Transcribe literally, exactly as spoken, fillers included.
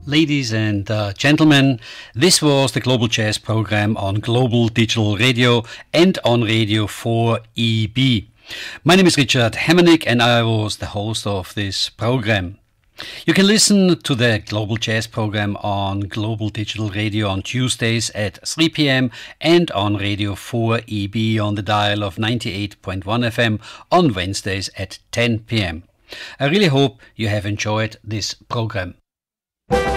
Ladies and uh, gentlemen, this was the Global Jazz program on Global Digital Radio and on Radio four E B. My name is Richard Hemmernick and I was the host of this program. You can listen to the Global Jazz program on Global Digital Radio on Tuesdays at three p.m. and on Radio four E B on the dial of ninety-eight point one F M on Wednesdays at ten p.m. I really hope you have enjoyed this program.